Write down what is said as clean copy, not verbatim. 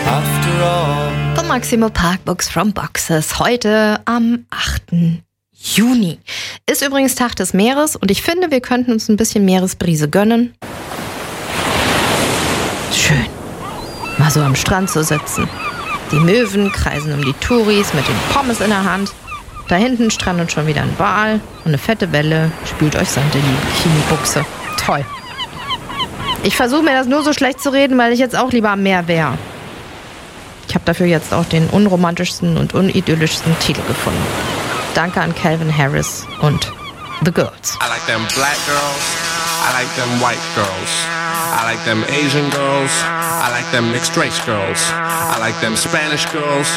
After all. The Maximo Park Books from Boxes. Heute am 8. Juni. Ist übrigens Tag des Meeres und ich finde, wir könnten uns ein bisschen Meeresbrise gönnen. Schön, mal so am Strand zu sitzen. Die Möwen kreisen um die Touris mit den Pommes in der Hand. Da hinten strandet schon wieder ein Wal und eine fette Welle spült euch Sand in die Bikini-Buchse. Toll. Ich versuche mir das nur so schlecht zu reden, weil ich jetzt auch lieber am Meer wäre. Ich habe dafür jetzt auch den unromantischsten und unidyllischsten Titel gefunden. Danke an Calvin Harris und The Girls. I like them black girls. I like them white girls. I like them Asian girls. I like them mixed race girls. I like them Spanish girls.